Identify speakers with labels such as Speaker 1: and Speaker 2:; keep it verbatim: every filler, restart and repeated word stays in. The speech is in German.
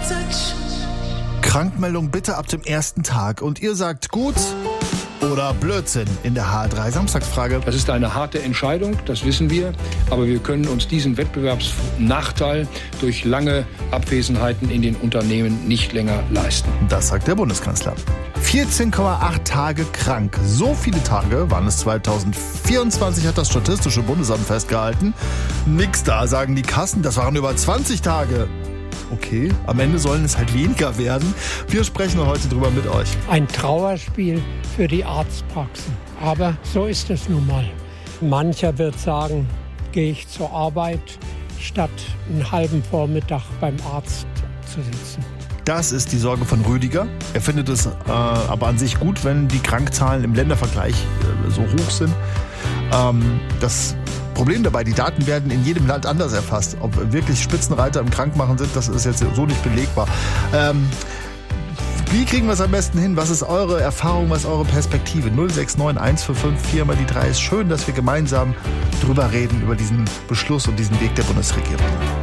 Speaker 1: Krankmeldung bitte ab dem ersten Tag. Und ihr sagt gut oder Blödsinn in der H drei Samstagsfrage.
Speaker 2: Das ist eine harte Entscheidung, das wissen wir. Aber wir können uns diesen Wettbewerbsnachteil durch lange Abwesenheiten in den Unternehmen nicht länger leisten.
Speaker 1: Das sagt der Bundeskanzler. vierzehn Komma acht Tage krank. So viele Tage waren es zweitausendvierundzwanzig, hat das Statistische Bundesamt festgehalten. Nix da, sagen die Kassen. Das waren über zwanzig Tage. Okay, am Ende sollen es halt weniger werden. Wir sprechen heute drüber mit euch.
Speaker 3: Ein Trauerspiel für die Arztpraxen. Aber so ist es nun mal. Mancher wird sagen, gehe ich zur Arbeit, statt einen halben Vormittag beim Arzt zu sitzen.
Speaker 1: Das ist die Sorge von Rüdiger. Er findet es äh, aber an sich gut, wenn die Krankzahlen im Ländervergleich äh, so hoch sind. Ähm, das Problem dabei, die Daten werden in jedem Land anders erfasst. Ob wirklich Spitzenreiter im Krankmachen sind, das ist jetzt so nicht belegbar. Ähm, wie kriegen wir es am besten hin? Was ist eure Erfahrung, was ist eure Perspektive? null sechs neun eins fünf fünf vier mal die drei. Ist schön, dass wir gemeinsam drüber reden, über diesen Beschluss und diesen Weg der Bundesregierung.